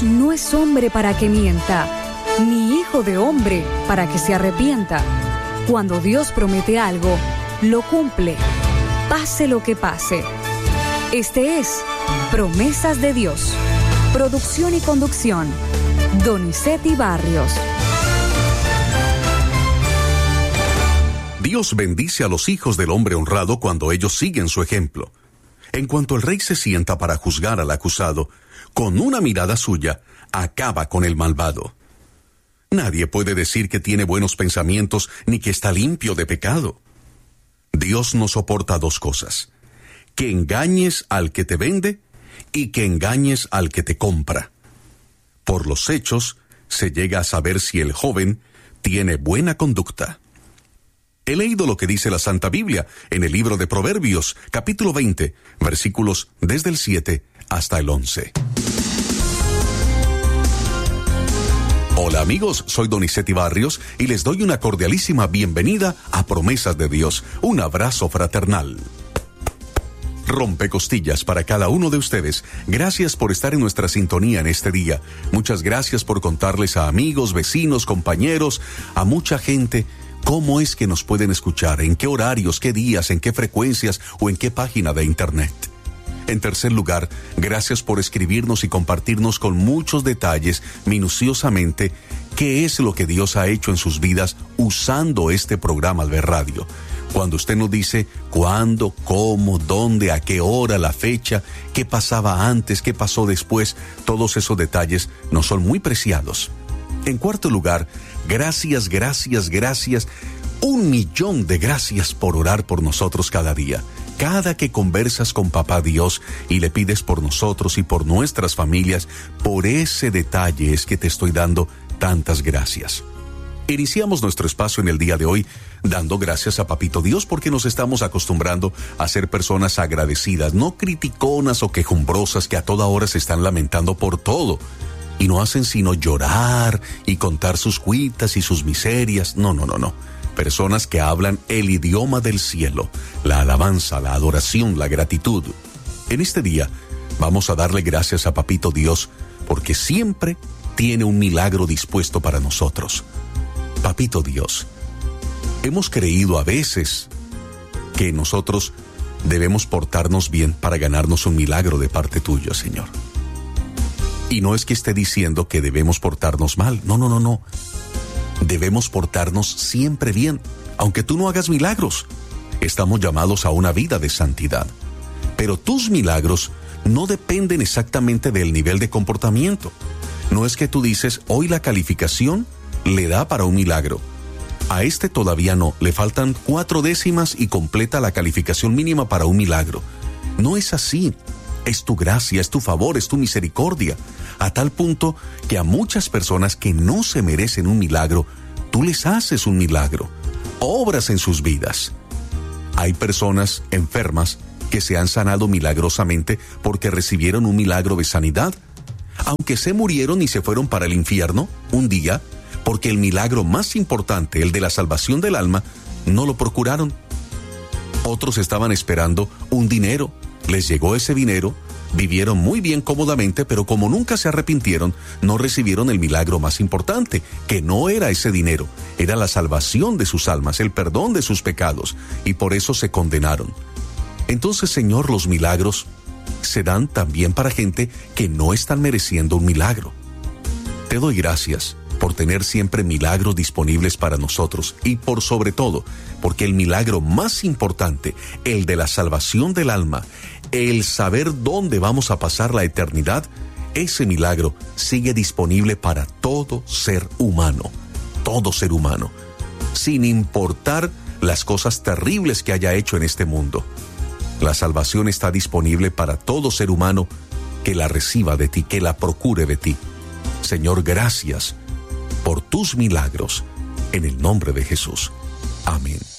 Dios no es hombre para que mienta, ni hijo de hombre para que se arrepienta. Cuando Dios promete algo, lo cumple, pase lo que pase. Este es Promesas de Dios. Producción y conducción, Donizetti Barrios. Dios bendice a los hijos del hombre honrado cuando ellos siguen su ejemplo. En cuanto el rey se sienta para juzgar al acusado, con una mirada suya, acaba con el malvado. Nadie puede decir que tiene buenos pensamientos ni que está limpio de pecado. Dios no soporta dos cosas: que engañes al que te vende y que engañes al que te compra. Por los hechos se llega a saber si el joven tiene buena conducta. He leído lo que dice la Santa Biblia en el libro de Proverbios, capítulo 20, versículos desde el 7 hasta el 11. Hola amigos, soy Donizetti Barrios y les doy una cordialísima bienvenida a Promesas de Dios. Un abrazo fraternal. Rompecostillas para cada uno de ustedes. Gracias por estar en nuestra sintonía en este día. Muchas gracias por contarles a amigos, vecinos, compañeros, a mucha gente cómo es que nos pueden escuchar, en qué horarios, qué días, en qué frecuencias o en qué página de internet. En tercer lugar, gracias por escribirnos y compartirnos con muchos detalles, minuciosamente, qué es lo que Dios ha hecho en sus vidas usando este programa de radio. Cuando usted nos dice cuándo, cómo, dónde, a qué hora, la fecha, qué pasaba antes, qué pasó después, todos esos detalles nos son muy preciados. En cuarto lugar, gracias, 1,000,000 de gracias por orar por nosotros cada día. Cada que conversas con Papá Dios y le pides por nosotros y por nuestras familias, por ese detalle es que te estoy dando tantas gracias. Iniciamos nuestro espacio en el día de hoy dando gracias a Papito Dios porque nos estamos acostumbrando a ser personas agradecidas, no criticonas o quejumbrosas que a toda hora se están lamentando por todo y no hacen sino llorar y contar sus cuitas y sus miserias. No. Personas que hablan el idioma del cielo, la alabanza, la adoración, la gratitud. En este día vamos a darle gracias a Papito Dios porque siempre tiene un milagro dispuesto para nosotros. Papito Dios, hemos creído a veces que nosotros debemos portarnos bien para ganarnos un milagro de parte tuya, Señor. Y no es que esté diciendo que debemos portarnos mal, no. Debemos portarnos siempre bien, aunque tú no hagas milagros. Estamos llamados a una vida de santidad. Pero tus milagros no dependen exactamente del nivel de comportamiento. No es que tú dices, hoy la calificación le da para un milagro. A este todavía no, le faltan 4 décimas y completa la calificación mínima para un milagro. No es así. Es tu gracia, es tu favor, es tu misericordia, a tal punto que a muchas personas que no se merecen un milagro, tú les haces un milagro, obras en sus vidas. Hay personas enfermas que se han sanado milagrosamente porque recibieron un milagro de sanidad, aunque se murieron y se fueron para el infierno un día, porque el milagro más importante, el de la salvación del alma, no lo procuraron. Otros estaban esperando un dinero. Les llegó ese dinero, vivieron muy bien cómodamente, pero como nunca se arrepintieron, no recibieron el milagro más importante, que no era ese dinero, era la salvación de sus almas, el perdón de sus pecados, y por eso se condenaron. Entonces, Señor, los milagros se dan también para gente que no están mereciendo un milagro. Te doy gracias por tener siempre milagros disponibles para nosotros y por sobre todo, porque el milagro más importante, el de la salvación del alma, el saber dónde vamos a pasar la eternidad, ese milagro sigue disponible para todo ser humano, sin importar las cosas terribles que haya hecho en este mundo. La salvación está disponible para todo ser humano que la reciba de ti, que la procure de ti. Señor, gracias por tus milagros, en el nombre de Jesús. Amén.